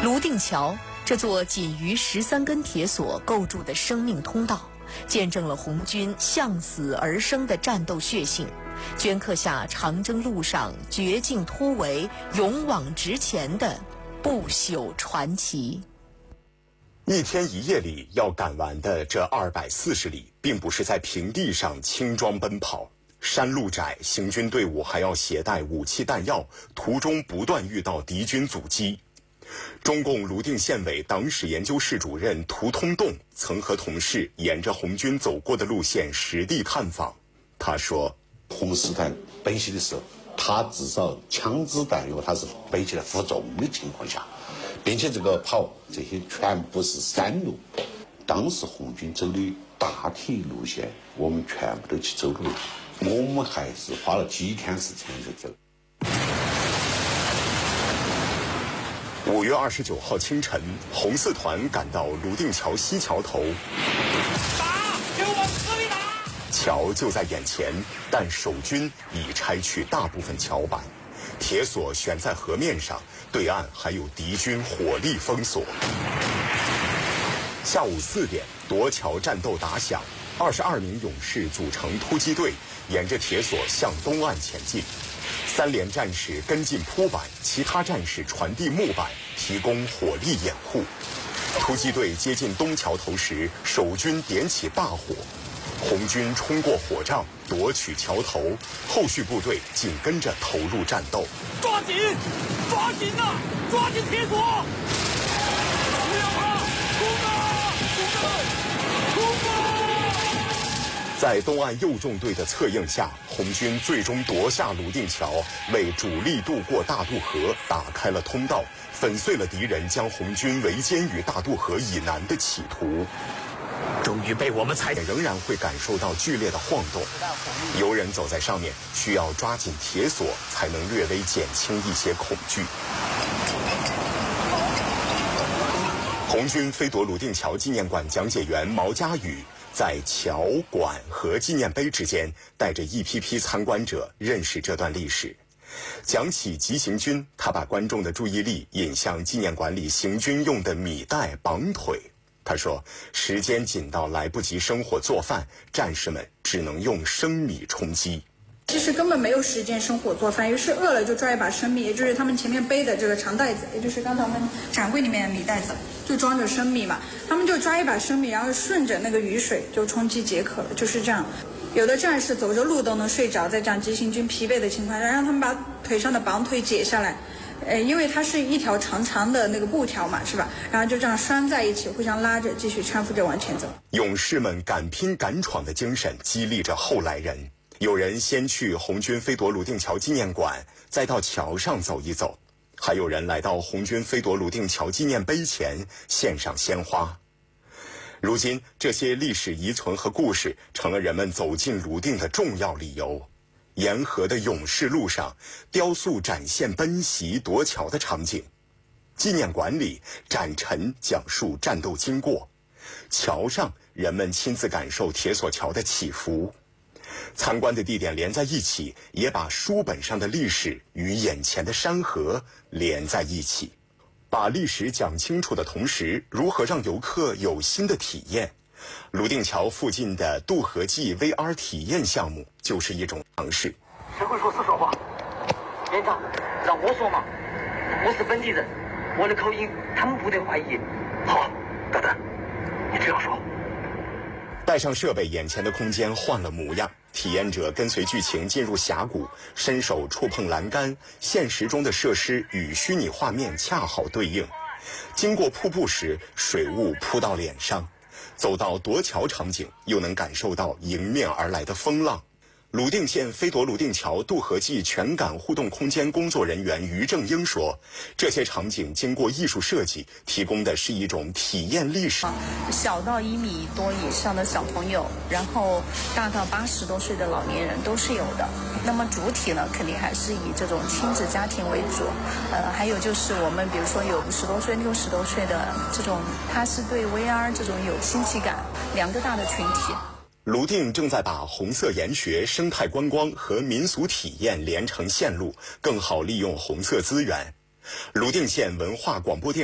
泸定桥这座仅于13根铁索构筑的生命通道，见证了红军向死而生的战斗血性，镌刻下长征路上绝境突围、勇往直前的不朽传奇。 一天一夜里要赶完的这240里，并不是在平地上轻装奔跑，山路窄，行军队伍还要携带武器弹药，途中不断遇到敌军阻击。中共泸定县委党史研究室主任涂通栋曾和同事沿着红军走过的路线实地探访。他说， 红四团奔袭的时候，他至少枪支弹药他是背起来负重的情况下，并且这个跑这些全部是山路，当时红军走的大体路线我们全部都去走了，我们还是花了几天时间就走。 5月29号清晨，红四团赶到泸定桥西桥头， 打，给我往死里打！ 桥就在眼前，但守军已拆去大部分桥板，铁索悬在河面上，对岸还有敌军火力封锁。下午4点，夺桥战斗打响，22名勇士组成突击队，沿着铁索向东岸前进。3连战士跟进铺板，其他战士传递木板，提供火力掩护。突击队接近东桥头时，守军点起大火，红军冲过火障，夺取桥头，后续部队紧跟着投入战斗。 抓紧，抓紧呐，抓紧铁索！不要怕，冲啊，冲啊，冲啊！ 在东岸右纵队的策应下，红军最终夺下泸定桥，为主力渡过大渡河打开了通道，粉碎了敌人将红军围歼于大渡河以南的企图。 终于被我们踩， 仍然会感受到剧烈的晃动，游人走在上面需要抓紧铁索，才能略微减轻一些恐惧。红军飞夺泸定桥纪念馆讲解员毛家宇在桥馆和纪念碑之间带着一批批参观者认识这段历史。讲起急行军，他把观众的注意力引向纪念馆里行军用的米袋绑腿。他说，时间紧到来不及生火做饭，战士们只能用生米充饥。 其实根本没有时间生火做饭，于是饿了就抓一把生米，也就是他们前面背的这个长袋子，也就是刚才我们展柜里面的米袋子，就装着生米嘛。他们就抓一把生米，然后顺着那个雨水就充饥解渴了，就是这样。有的战士走着路都能睡着，在这样急行军疲惫的情况下，让他们把腿上的绑腿解下来。因为它是一条长长的那个布条嘛，是吧？然后就这样拴在一起，互相拉着，继续搀扶着往前走。 勇士们敢拼敢闯的精神激励着后来人。有人先去红军飞夺泸定桥纪念馆，再到桥上走一走；还有人来到红军飞夺泸定桥纪念碑前献上鲜花。如今，这些历史遗存和故事成了人们走进泸定的重要理由。沿河的勇士路上，雕塑展现奔袭夺桥的场景；纪念馆里，展陈讲述战斗经过；桥上，人们亲自感受铁索桥的起伏。参观的地点连在一起，也把书本上的历史与眼前的山河连在一起。把历史讲清楚的同时，如何让游客有新的体验？泸定桥附近的渡河记 VR 体验项目就是一种尝试。 谁会说四川话？连长，让我说嘛，我是本地人，我的口音他们不得怀疑。好，等等，你这样说。 带上设备，眼前的空间换了模样。体验者跟随剧情进入峡谷，伸手触碰栏杆，现实中的设施与虚拟画面恰好对应。经过瀑布时，水雾扑到脸上；走到夺桥场景，又能感受到迎面而来的风浪。泸定县飞夺泸定桥渡河记全感互动空间工作人员于正英说，这些场景经过艺术设计，提供的是一种体验历史。 小到1米多以上的小朋友，然后大到80多岁的老年人都是有的。那么主体呢，肯定还是以这种亲子家庭为主。还有就是我们比如说有50多岁、60多岁的这种，他是对 VR 这种有新奇感，2个大的群体。 泸定正在把红色研学、生态观光和民俗体验连成线路，更好利用红色资源。泸定县文化广播电